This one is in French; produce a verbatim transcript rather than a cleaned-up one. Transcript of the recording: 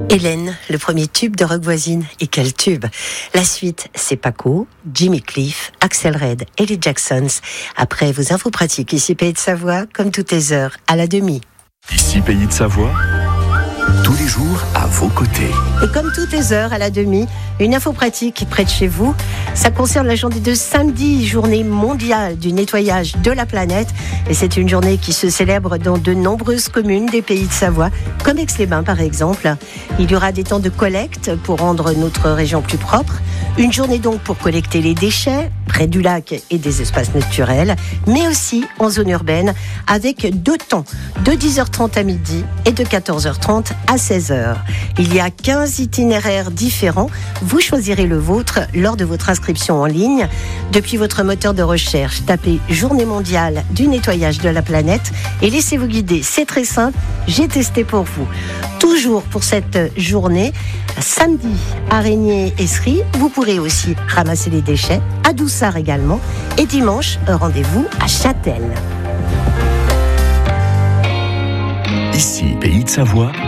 Hélène, le premier tube de Rock Voisine. Et quel tube! La suite, c'est Paco, Jimmy Cliff, Axel Red et les Jacksons. Après vos infos pratiques, ici Pays de Savoie, comme toutes les heures, à la demi. Ici Pays de Savoie, tous les jours à vos côtés. Et comme toutes les heures, à la demi, une info pratique près de chez vous. Ça concerne la journée de samedi, journée mondiale du nettoyage de la planète. Et c'est une journée qui se célèbre dans de nombreuses communes des Pays de Savoie, comme Aix-les-Bains par exemple. Il y aura des temps de collecte pour rendre notre région plus propre. Une journée donc pour collecter les déchets près du lac et des espaces naturels, mais aussi en zone urbaine, avec deux temps, de dix heures trente à midi et de quatorze heures trente à seize heures. Il y a quinze itinéraires différents. Vous choisirez le vôtre lors de votre inscription en ligne. Depuis votre moteur de recherche, tapez Journée mondiale du nettoyage de la planète et laissez-vous guider. C'est très simple, j'ai testé pour vous. Toujours pour cette journée, samedi, Araignée et Sri, vous pourrez aussi ramasser les déchets, à Doussard également. Et dimanche, rendez-vous à Châtel. Ici Pays de Savoie,